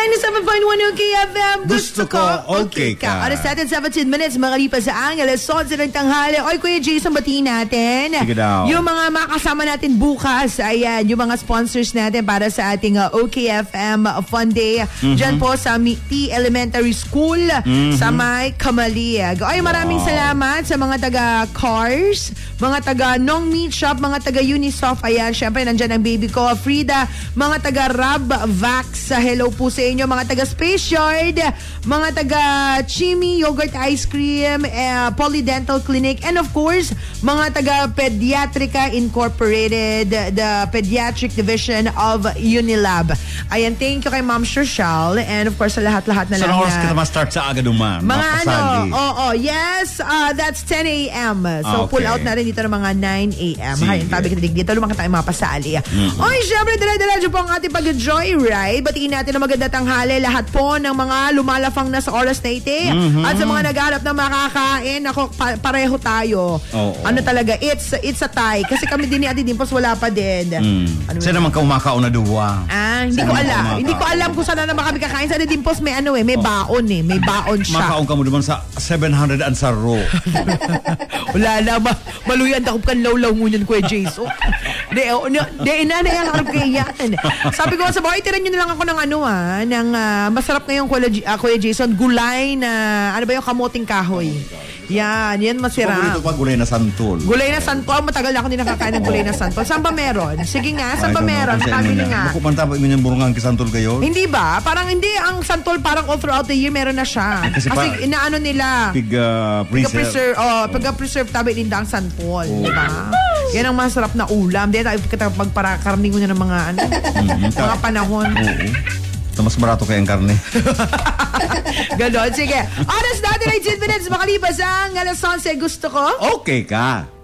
97.1 KFM. Gusto ko, okay ka. Oras natin 17 minutes makalipas sa alas 11 ng tanghali. Oy, Kuya Jason, batiin natin. Sige daw. Yung mga makasama natin bukas, ayan, yung mga sponsors natin para sa ating OKFM Fun Day. Diyan po sa T Elementary School sa May Kamaliag. Oy, maraming salamat sa mga taga Cars, mga taga Nong Meat Shop, mga taga Unisoft. Ayan, syempre nandyan ang baby ko, Frida, mga taga Rab Vax. Hello po sa inyo, mga taga Space Yard, mga taga Chimmy Yogurt Ice Cream, Polydental Clinic, and of course, mga taga Pediatrica Incorporated, the Pediatric Division of Unilab. Ayan, thank you kay Ma'am Shoshal, and of course sa lahat-lahat na lang. Sa oras kita ma-start sa agad ma'am. Mga yes, that's 10 a.m. So pull out na rin dito ng mga 9 a.m. Hayin, tabi kita dito, lumang tayo mapasali. Oy, syempre, dala-dala po ang ating pag-joyride. Batiin natin na maganda tanghali lahat po ng mga lumalafang na sa oras na ito. At sa mga naghahanap na makakain, ako, pareho tayo. Ano talaga, it's a tie. Kasi kami din ni Ate Dimpos, wala pa din. Saan naman ka umakaon na duwa? Hindi ko alam. Hindi ko alam kung saan na naman kami kakain. Sa Ate Dimpos may may baon May baon siya. Makaon ka mo naman sa 700 and sa row. Wala na. Maluyan takop kan law-law ngunyan, Kuya Jason. Inanay ang harap kayo yan. Sabi ko sa boy, tiran nyo na lang ako ng ng masarap ngayong Kuya Jason, gulay na, ano ba yung kamoting kahoy? Yan masarap. Paborito pa gulay na santol. Gulay na santol, matagal na ako din nakakain ng gulay na santol. Saan ba meron? Sige nga, saan ba meron? Nakabili nga. Nakupanta ba yung burungan kisantol kayo? Hindi ba? Parang hindi, ang santol parang all throughout the year meron na siya. Kasi inaano nila. Pig-preserve. Pig-preserve tabi din ang santol. Diba? Yan ang masarap na ulam. Dahil pagparakarning mo na ng mga mga panahon. Mas barato kayang karne. Ganon, sige. Oras natin ay 10 minutes makalipas ang alas 11. Gusto ko? Okay ka.